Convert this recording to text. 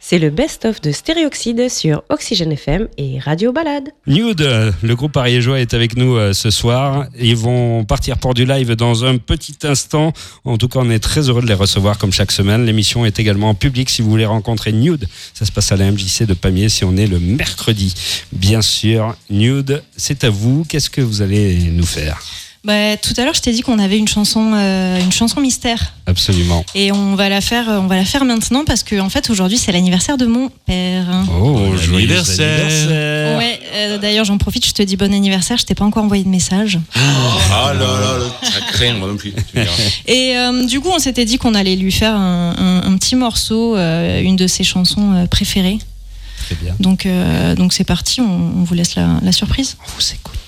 C'est le best-of de Stéréoxyde sur Oxygène FM et Radio Balade. Nude, le groupe ariégeois est avec nous ce soir. Ils vont partir pour du live dans un petit instant. En tout cas, on est très heureux de les recevoir comme chaque semaine. L'émission est également en public si vous voulez rencontrer Nude. Ça se passe à la MJC de Pamiers si on est le mercredi. Bien sûr, Nude, c'est à vous. Qu'est-ce que vous allez nous faire ? Tout à l'heure, je t'ai dit qu'on avait une chanson mystère. Absolument. Et on va la faire maintenant parce que en fait aujourd'hui c'est l'anniversaire de mon père. Oh, joyeux anniversaire. Ouais. D'ailleurs, j'en profite, je te dis bon anniversaire. Je t'ai pas encore envoyé de message. Ah là, ça craint moi non plus. Et du coup, on s'était dit qu'on allait lui faire un petit morceau, une de ses chansons préférées. Très bien. Donc c'est parti. On vous laisse la surprise. On vous écoute.